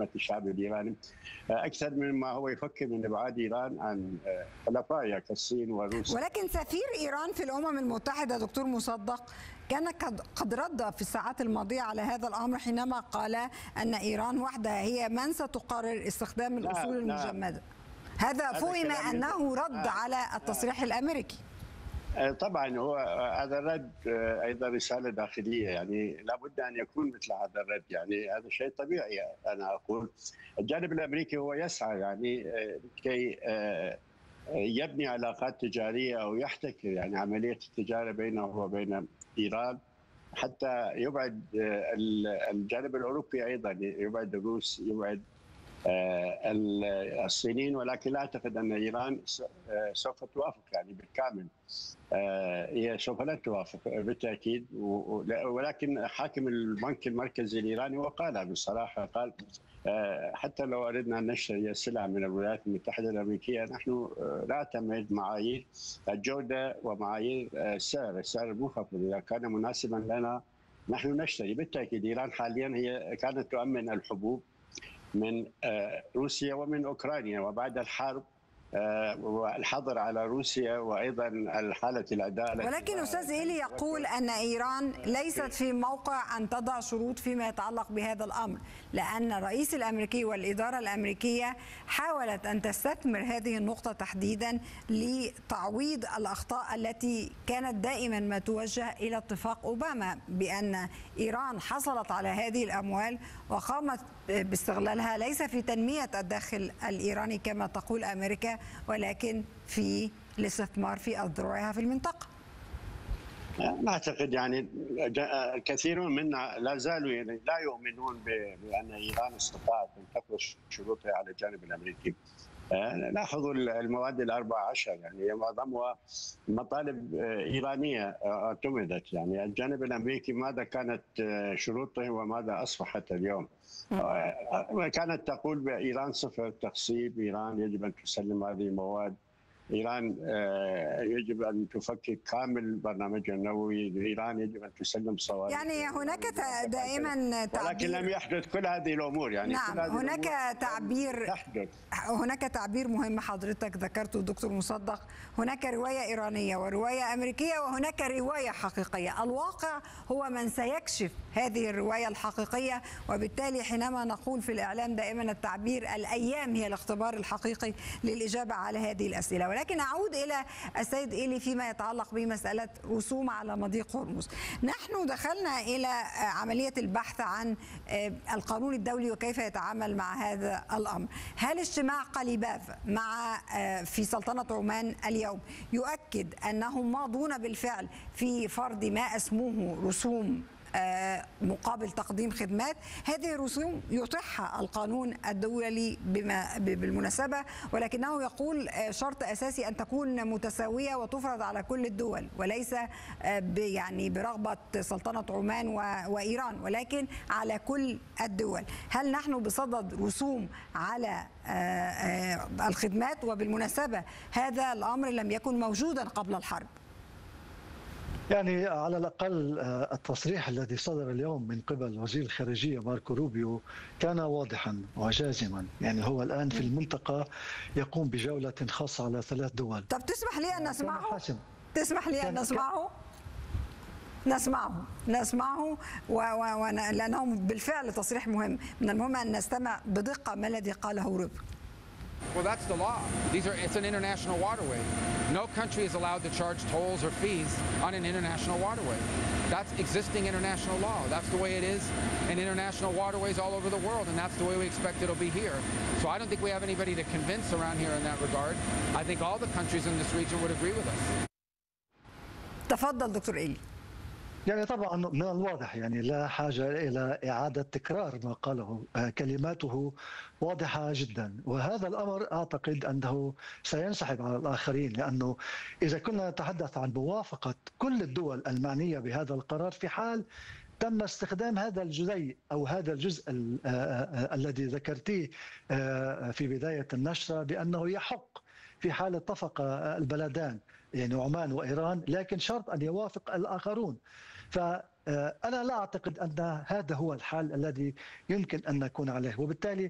خدمة الشعب الإيراني أكثر مما هو يفكر من إبعاد إيران عن حلفائها كالصين وروسيا. ولكن سفير إيران في الأمم المتحدة دكتور مصدق كان قد رد في الساعات الماضية على هذا الأمر حينما قال أن إيران وحدها هي من ستقرر استخدام الأصول المجمدة. هذا فهم أنه رد على التصريح الأمريكي. طبعا هو هذا الرد ايضا رساله داخليه، يعني لابد ان يكون مثل هذا الرد، يعني هذا شيء طبيعي. انا اقول الجانب الامريكي هو يسعى يعني كي يبني علاقات تجاريه او يحتكر يعني عمليه التجاره بينه وبين ايران، حتى يبعد الجانب الاوروبي ايضا، يبعد الروس، يبعد الصينيين، ولكن لا اعتقد ان ايران سوف توافق يعني بالكامل. هي سوف لا توافق بالتاكيد، ولكن حاكم البنك المركزي الايراني وقال بصراحه، قال حتى لو اردنا ان نشتري سلع من الولايات المتحده الامريكيه نحن نعتمد معايير الجوده ومعايير السعر المنخفض، اذا كان مناسبا لنا نحن نشتري. بالتاكيد ايران حاليا هي كانت تؤمن الحبوب من روسيا ومن اوكرانيا، وبعد الحرب والحظر على روسيا وايضا الحاله الاداء. ولكن استاذ إيلي يقول ان ايران ليست في موقع ان تضع شروط فيما يتعلق بهذا الامر، لان الرئيس الامريكي والاداره الامريكيه حاولت ان تستثمر هذه النقطه تحديدا لتعويض الاخطاء التي كانت دائما ما توجه الى اتفاق اوباما، بان ايران حصلت على هذه الاموال وقامت باستغلالها ليس في تنميه الداخل الايراني كما تقول امريكا، ولكن في الاستثمار في أذرعها في المنطقة. أعتقد يعني كثيرون منا لا زالوا يعني لا يؤمنون بأن إيران استطاعت أن تفرض شروطها على الجانب الأمريكي. لاحظوا المواد ال14 يعني معظمها مطالب إيرانية اعتمدت، يعني الجانب الأمريكي ماذا كانت شروطه وماذا أصبحت اليوم؟ كانت تقول بإيران صفر تخصيب، إيران يجب أن تسلم هذه المواد، إيران يجب أن تفكك كامل برنامجها النووي، إيران يجب أن تسلم صواريخ. يعني هناك دائما تعبير، ولكن لم يحدث كل هذه الأمور. يعني نعم هناك تعبير مهم حضرتك ذكرته دكتور مصدق، هناك رواية إيرانية ورواية أمريكية وهناك رواية حقيقية. الواقع هو من سيكشف هذه الرواية الحقيقية، وبالتالي حينما نقول في الإعلام دائما التعبير الأيام هي الاختبار الحقيقي للإجابة على هذه الأسئلة. ولكن أعود إلى السيد إيلي فيما يتعلق بمسألة رسوم على مضيق هرمز. نحن دخلنا إلى عملية البحث عن القانون الدولي وكيف يتعامل مع هذا الأمر. هل اجتماع قليباف في سلطنة عمان اليوم يؤكد أنهم ماضون بالفعل في فرض ما أسموه رسوم مقابل تقديم خدمات؟ هذه الرسوم يطرحها القانون الدولي بالمناسبة، ولكنه يقول شرط أساسي أن تكون متساوية وتفرض على كل الدول، وليس يعني برغبة سلطنة عمان وإيران، ولكن على كل الدول. هل نحن بصدد رسوم على الخدمات؟ وبالمناسبة هذا الأمر لم يكن موجودا قبل الحرب. يعني على الأقل التصريح الذي صدر اليوم من قبل وزير الخارجية ماركو روبيو كان واضحا وجازما. يعني هو الآن في المنطقة يقوم بجولة خاصة على 3 دول. طب تسمح لي أن نسمعه؟ تسمح لي أن نسمعه لأنه بالفعل تصريح مهم. من المهم أن نستمع بدقة ما الذي قاله روبيو. Well, that's the law. It's an international waterway. No country is allowed to charge tolls or fees on an international waterway. That's existing international law. That's the way it is in international waterways all over the world, and that's the way we expect it'll be here. So I don't think we have anybody to convince around here in that regard. I think all the countries in this region would agree with us. تفضل دكتور إيلي. يعني طبعا من الواضح يعني لا حاجة إلى إعادة تكرار ما قاله، كلماته واضحة جدا، وهذا الأمر أعتقد أنه سينسحب على الآخرين، لأنه إذا كنا نتحدث عن موافقة كل الدول المعنية بهذا القرار في حال تم استخدام هذا الجزء أو هذا الجزء الذي ذكرتيه في بداية النشرة بأنه يحق في حال اتفق البلدان يعني عمان وإيران، لكن شرط أن يوافق الآخرون. فأنا لا أعتقد أن هذا هو الحال الذي يمكن أن نكون عليه، وبالتالي